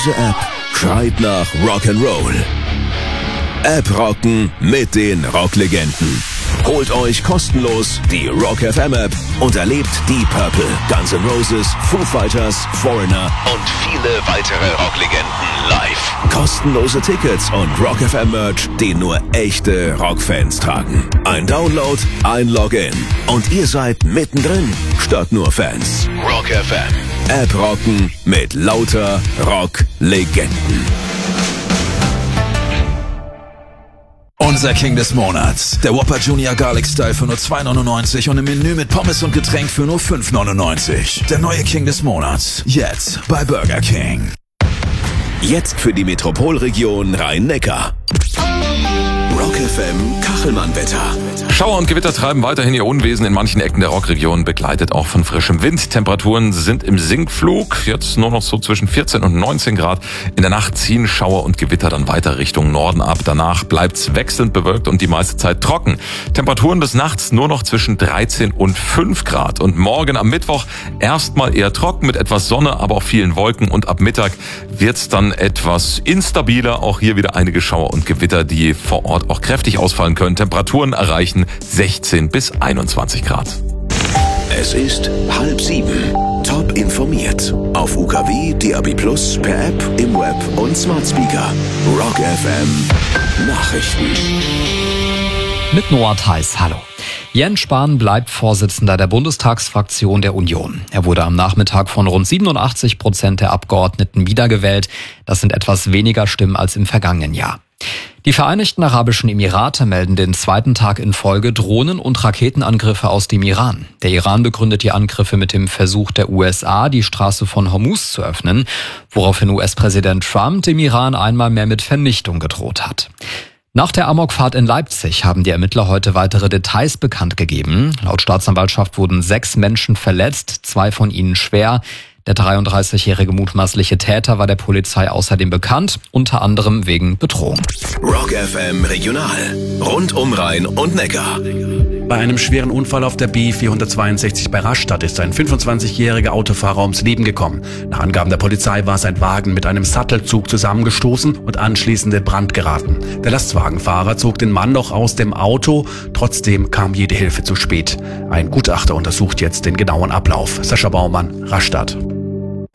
Diese App schreit nach Rock'n'Roll. App rocken mit den Rocklegenden. Holt euch kostenlos die Rock FM App und erlebt Deep Purple, Guns N' Roses, Foo Fighters, Foreigner und viele weitere Rocklegenden live. Kostenlose Tickets und Rock FM Merch, den nur echte Rockfans tragen. Ein Download, ein Login und ihr seid mittendrin statt nur Fans. Rock FM. App rocken mit lauter Rocklegenden. Unser King des Monats. Der Whopper Junior Garlic Style für nur $2,99 und im Menü mit Pommes und Getränk für nur $5,99. Der neue King des Monats. Jetzt bei Burger King. Jetzt für die Metropolregion Rhein-Neckar. Rock FM Kachelmann-Wetter. Schauer und Gewitter treiben weiterhin ihr Unwesen in manchen Ecken der Rockregion, begleitet auch von frischem Wind. Temperaturen sind im Sinkflug, jetzt nur noch so zwischen 14 und 19 Grad. In der Nacht ziehen Schauer und Gewitter dann weiter Richtung Norden ab. Danach bleibt's wechselnd bewölkt und die meiste Zeit trocken. Temperaturen bis nachts nur noch zwischen 13 und 5 Grad. Und morgen am Mittwoch erstmal eher trocken mit etwas Sonne, aber auch vielen Wolken. Und ab Mittag wird's dann etwas instabiler. Auch hier wieder einige Schauer und Gewitter, die vor Ort auch kräftig ausfallen können. Temperaturen erreichen 16 bis 21 Grad. Es ist 6:30. Top informiert. Auf UKW, DAB+, per App, im Web und Smart Speaker. Rock FM Nachrichten. Mit Noah Theis, hallo. Jens Spahn bleibt Vorsitzender der Bundestagsfraktion der Union. Er wurde am Nachmittag von rund 87% der Abgeordneten wiedergewählt. Das sind etwas weniger Stimmen als im vergangenen Jahr. Die Vereinigten Arabischen Emirate melden den zweiten Tag in Folge Drohnen- und Raketenangriffe aus dem Iran. Der Iran begründet die Angriffe mit dem Versuch der USA, die Straße von Hormuz zu öffnen, woraufhin US-Präsident Trump dem Iran einmal mehr mit Vernichtung gedroht hat. Nach der Amokfahrt in Leipzig haben die Ermittler heute weitere Details bekannt gegeben. Laut Staatsanwaltschaft wurden 6 Menschen verletzt, 2 von ihnen schwer. Der 33-jährige mutmaßliche Täter war der Polizei außerdem bekannt, unter anderem wegen Bedrohung. Rock FM Regional. Rund um Rhein und Neckar. Bei einem schweren Unfall auf der B462 bei Rastatt ist ein 25-jähriger Autofahrer ums Leben gekommen. Nach Angaben der Polizei war sein Wagen mit einem Sattelzug zusammengestoßen und anschließend in Brand geraten. Der Lastwagenfahrer zog den Mann noch aus dem Auto, trotzdem kam jede Hilfe zu spät. Ein Gutachter untersucht jetzt den genauen Ablauf. Sascha Baumann, Rastatt.